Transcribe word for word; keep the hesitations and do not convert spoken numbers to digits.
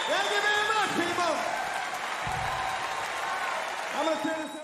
Thank you very much, people. I'm going to turn this